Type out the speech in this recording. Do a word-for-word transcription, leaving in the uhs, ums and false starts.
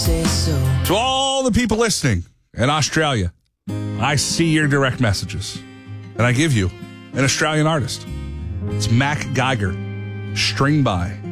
Say so. To all the people listening in Australia, I see your direct messages, and I give you an Australian artist. It's Mac Geiger, String By.